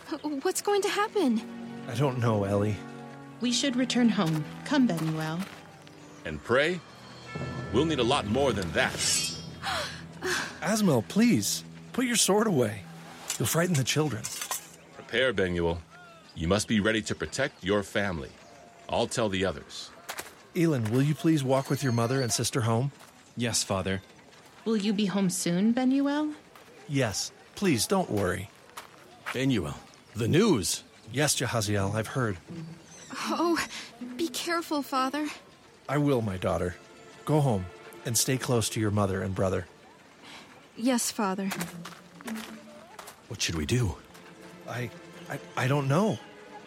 What's going to happen? I don't know, Ellie. We should return home. Come, Benuel. And pray? We'll need a lot more than that. Asmel, please, put your sword away. You'll frighten the children. Prepare, Benuel. You must be ready to protect your family. I'll tell the others. Elin, will you please walk with your mother and sister home? Yes, Father. Will you be home soon, Benuel? Yes. Please, don't worry. Benuel, the news. Yes, Jehaziel, I've heard. Oh, be careful, Father. I will, my daughter. Go home and stay close to your mother and brother. Yes, Father. What should we do? I don't know.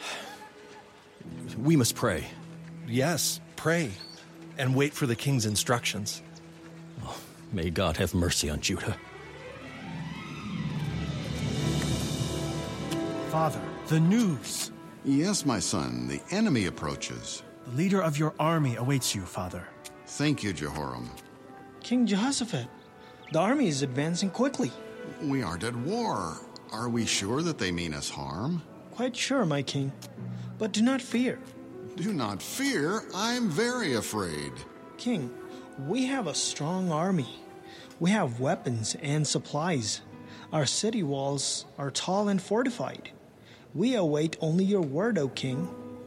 We must pray. Yes, pray. And wait for the king's instructions. Oh, may God have mercy on Judah. Father, the news. Yes, my son, the enemy approaches. The leader of your army awaits you, Father. Thank you, Jehoram. King Jehoshaphat, the army is advancing quickly. We aren't at war. Are we sure that they mean us harm? Quite sure, my king. But do not fear. Do not fear. I'm very afraid. King, we have a strong army. We have weapons and supplies. Our city walls are tall and fortified. We await only your word, O king.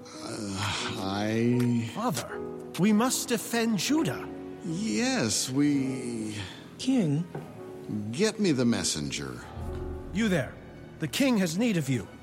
Father, we must defend Judah. Yes, we... King? Get me the messenger. You there. The king has need of you.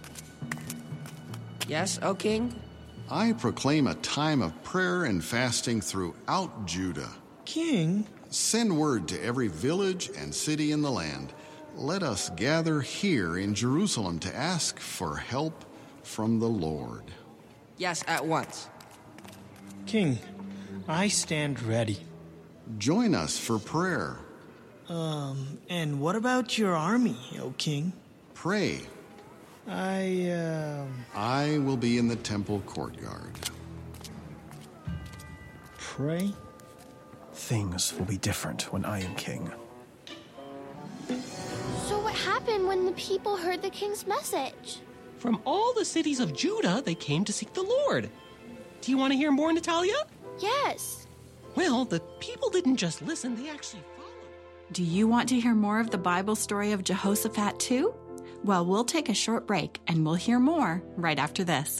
Yes, O king? I proclaim a time of prayer and fasting throughout Judah. King? Send word to every village and city in the land. Let us gather here in Jerusalem to ask for help from the Lord. Yes, at once. King, I stand ready. Join us for prayer. And what about your army, O king? Pray. I will be in the temple courtyard. Pray? Things will be different when I am king. So what happened when the people heard the king's message? From all the cities of Judah, they came to seek the Lord. Do you want to hear more, Natalia? Yes. Well, the people didn't just listen, they actually followed. Do you want to hear more of the Bible story of Jehoshaphat too? Well, we'll take a short break and we'll hear more right after this.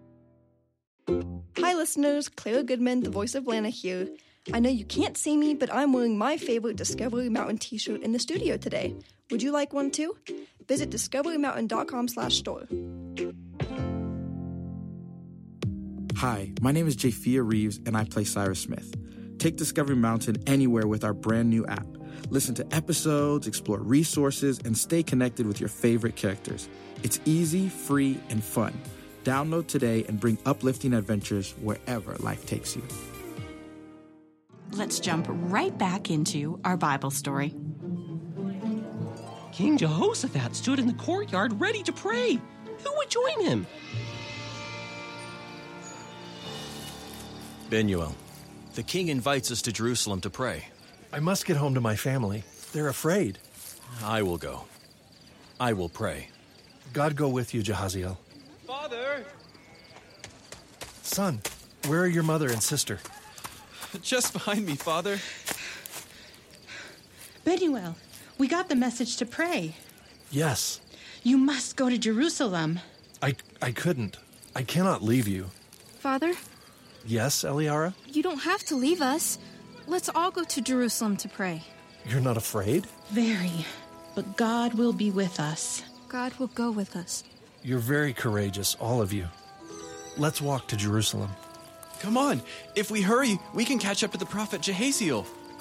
Hi listeners, Clara Goodman, the voice of Lana here. I know you can't see me, but I'm wearing my favorite Discovery Mountain t-shirt in the studio today. Would you like one too? Visit discoverymountain.com/store. Hi, my name is Japhia Reeves, and I play Cyrus Smith. Take Discovery Mountain anywhere with our brand new app. Listen to episodes, explore resources, and stay connected with your favorite characters. It's easy, free, and fun. Download today and bring uplifting adventures wherever life takes you. Let's jump right back into our Bible story. King Jehoshaphat stood in the courtyard ready to pray. Who would join him? Benuel, the king invites us to Jerusalem to pray. I must get home to my family. They're afraid. I will go. I will pray. God go with you, Jehaziel. Father! Son, where are your mother and sister? Just behind me, Father. Benuel, we got the message to pray. Yes. You must go to Jerusalem. I couldn't. I cannot leave you. Father? Yes, Eliara? You don't have to leave us. Let's all go to Jerusalem to pray. You're not afraid? Very. But God will be with us. God will go with us. You're very courageous, all of you. Let's walk to Jerusalem. Come on. If we hurry, we can catch up to the prophet Jehaziel.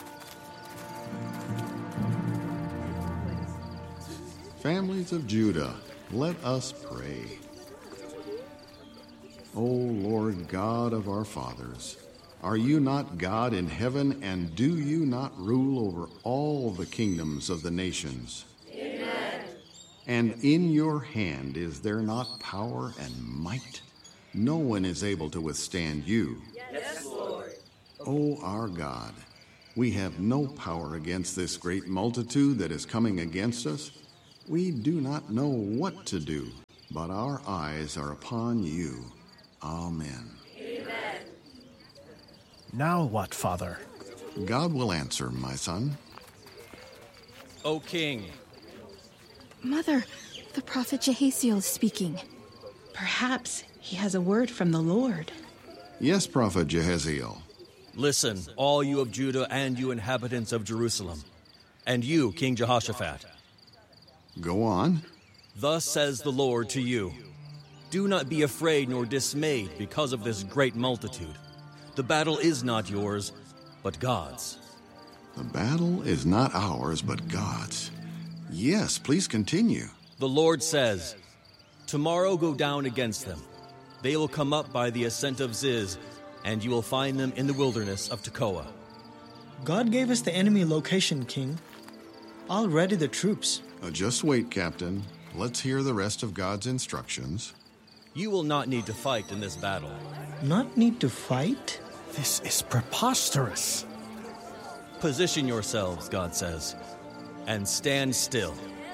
Families of Judah, let us pray. O Lord God of our fathers, are you not God in heaven, and do you not rule over all the kingdoms of the nations? Amen. And in your hand is there not power and might? No one is able to withstand you. Yes, Lord. O our God, we have no power against this great multitude that is coming against us. We do not know what to do. but our eyes are upon you. Amen. Now what, Father? God will answer, my son. O king, Mother, the prophet Jehaziel is speaking. Perhaps he has a word from the Lord. Yes, Prophet Jehaziel. listen, all you of Judah and you inhabitants of Jerusalem, and you, King Jehoshaphat. Go on. Thus says the Lord to you, do not be afraid nor dismayed because of this great multitude. The battle is not yours, but God's. The battle is not ours, but God's. Yes, please continue. The Lord says, tomorrow go down against them. They will come up by the ascent of Ziz, and you will find them in the wilderness of Tekoa. God gave us the enemy location, King. I'll ready the troops. Just wait, Captain. Let's hear the rest of God's instructions. You will not need to fight in this battle. Not need to fight? This is preposterous. Position yourselves, God says, and stand still.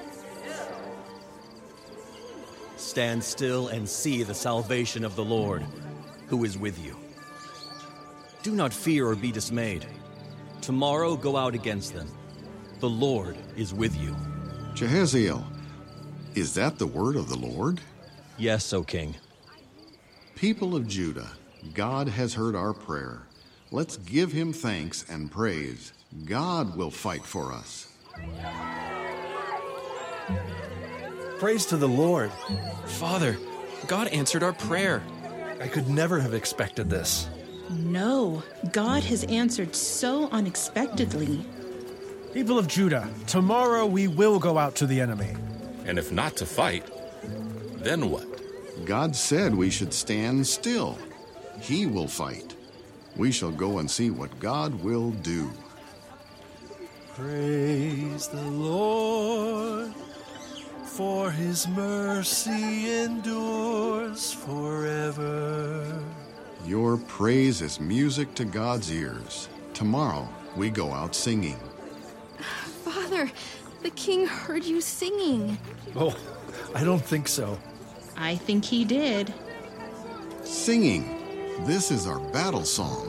Stand still and see the salvation of the Lord, who is with you. Do not fear or be dismayed. Tomorrow go out against them. The Lord is with you. Jehaziel, is that the word of the Lord? Yes, O king. People of Judah, God has heard our prayer. Let's give him thanks and praise. God will fight for us. Praise to the Lord. Father, God answered our prayer. I could never have expected this. No, God has answered so unexpectedly. People of Judah, tomorrow we will go out to the enemy. And if not to fight, then what? God said we should stand still. He will fight. We shall go and see what God will do. Praise the Lord, for his mercy endures forever. Your praise is music to God's ears. Tomorrow we go out singing. Father, the king heard you singing. Oh, I don't think so. I think he did. Singing. This is our battle song.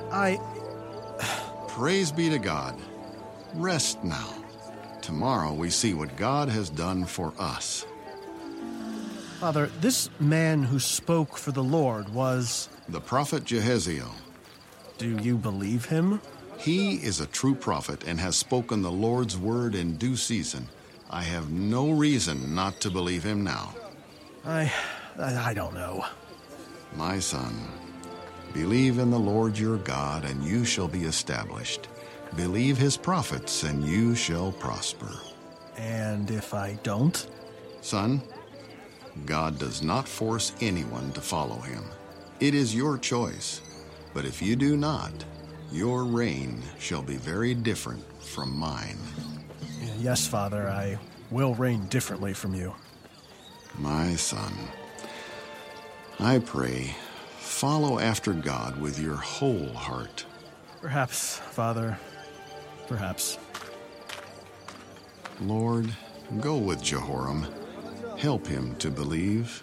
Praise be to God. Rest now. Tomorrow we see what God has done for us. Father, this man who spoke for the Lord was... the prophet Jehaziel. Do you believe him? He is a true prophet and has spoken the Lord's word in due season. I have no reason not to believe him now. I don't know. My son, believe in the Lord your God, and you shall be established. Believe his prophets, and you shall prosper. And if I don't? Son, God does not force anyone to follow him. It is your choice. But if you do not, your reign shall be very different from mine. Yes, Father, I will reign differently from you. My son, I pray, follow after God with your whole heart. Perhaps, Father, perhaps. Lord, go with Jehoram. Help him to believe.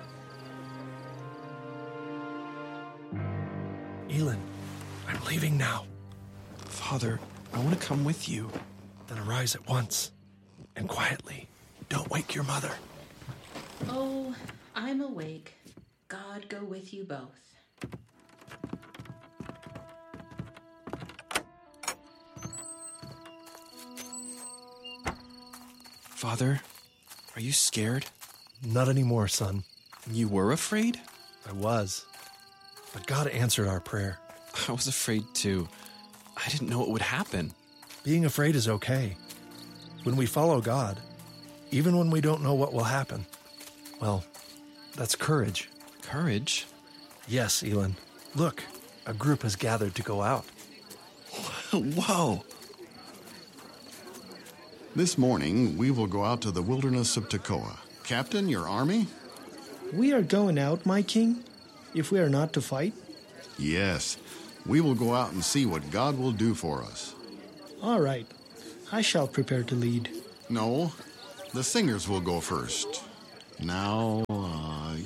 Elin, I'm leaving now. Father, I want to come with you. Then arise at once, and quietly. Don't wake your mother. Oh, I'm awake. God go with you both. Father, are you scared? Not anymore, son. You were afraid? I was. But God answered our prayer. I was afraid too. I didn't know what would happen. Being afraid is okay. When we follow God, even when we don't know what will happen, well, that's courage. Courage? Yes, Elin. Look, a group has gathered to go out. Whoa! This morning, we will go out to the wilderness of Tekoa. Captain, your army? We are going out, my king, if we are not to fight. Yes, we will go out and see what God will do for us. All right, I shall prepare to lead. No, the singers will go first. Now,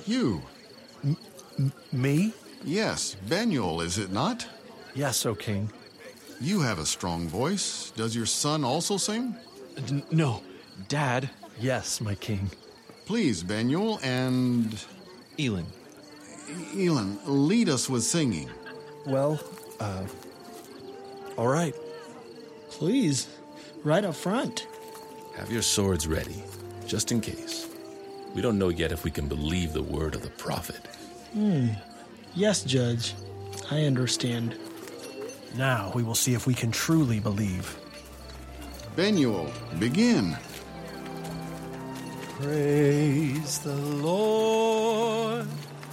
You. Me? Yes, Benuel, is it not? Yes, O king. You have a strong voice. Does your son also sing? No, Dad. Yes, my king. Please, Benuel and... Elin. Elin, lead us with singing. Well, all right. Please, right up front. Have your swords ready, just in case. We don't know yet if we can believe the word of the prophet. Yes, Judge. I understand. Now we will see if we can truly believe. Benuel, begin. Praise the Lord.